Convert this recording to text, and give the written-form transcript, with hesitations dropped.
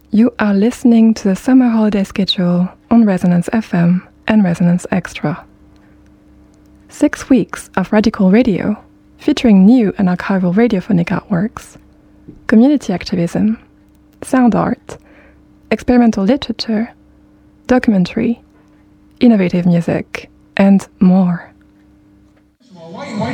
You are listening to the summer holiday schedule on Resonance FM and Resonance Extra. 6 weeks of radical radio featuring new and archival radiophonic artworks, community activism, sound art, experimental literature, documentary, innovative music, and more. Why